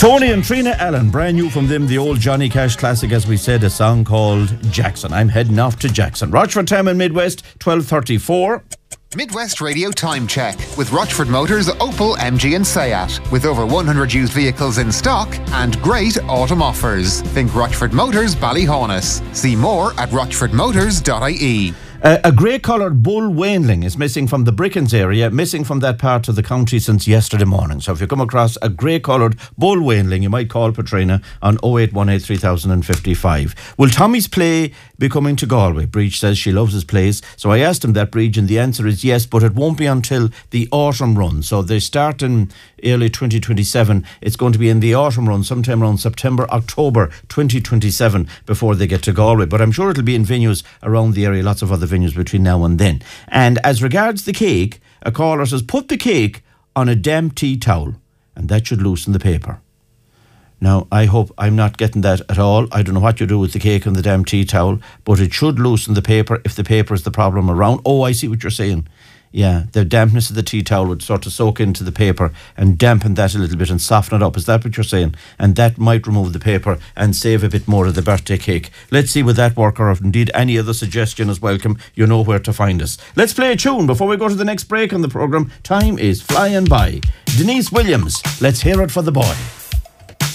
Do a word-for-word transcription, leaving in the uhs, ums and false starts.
Tony and Trina Allen, brand new from them, the old Johnny Cash classic, as we said, a song called Jackson. I'm heading off to Jackson. Rochford time in Midwest, twelve thirty-four. Midwest Radio Time Check with Rochford Motors, Opel, M G and Seat. With over one hundred used vehicles in stock and great autumn offers. Think Rochford Motors, Ballyhonus. See more at rochford motors dot I E. Uh, a grey-coloured bull wainling is missing from the Brickens area, missing from that part of the county since yesterday morning. So if you come across a grey-coloured bull wainling, you might call Patrina on oh eight one eight, three thousand fifty-five. Will Tommy's Play be coming to Galway? Breach says she loves his plays. So I asked him that, Breach, and the answer is yes, but it won't be until the autumn run. So they start in early twenty twenty-seven. It's going to be in the autumn run, sometime around September, October twenty twenty-seven, before they get to Galway. But I'm sure it'll be in venues around the area, lots of other venues between now and then. And as regards the cake, a caller says, put the cake on a damp tea towel, and that should loosen the paper. Now, I hope I'm not getting that at all. I don't know what you do with the cake and the damn tea towel, but it should loosen the paper if the paper is the problem around. Oh, I see what you're saying. Yeah, the dampness of the tea towel would sort of soak into the paper and dampen that a little bit and soften it up. Is that what you're saying? And that might remove the paper and save a bit more of the birthday cake. Let's see would that work, or if indeed any other suggestion is welcome. You know where to find us. Let's play a tune before we go to the next break on the programme. Time is flying by. Denise Williams, let's hear it for the boy.